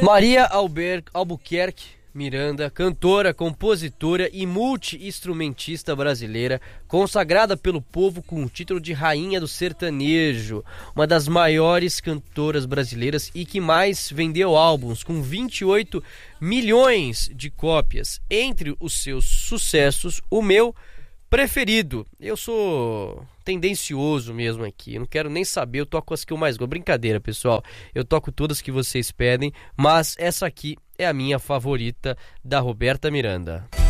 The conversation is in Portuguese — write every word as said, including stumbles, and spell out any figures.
Maria Alber- Albuquerque Miranda, cantora, compositora e multi-instrumentista brasileira, consagrada pelo povo com o título de Rainha do Sertanejo, uma das maiores cantoras brasileiras e que mais vendeu álbuns, com vinte e oito milhões de cópias. Entre os seus sucessos, o meu preferido. Eu sou tendencioso mesmo aqui, eu não quero nem saber, eu toco as que eu mais gosto. Brincadeira, pessoal, eu toco todas que vocês pedem, mas essa aqui é a minha favorita, da Roberta Miranda.